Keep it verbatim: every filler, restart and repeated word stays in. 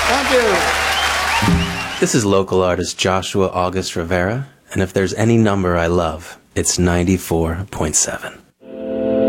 Thank you. This is local artist Joshua August Rivera, and if there's any number I love, it's ninety-four point seven.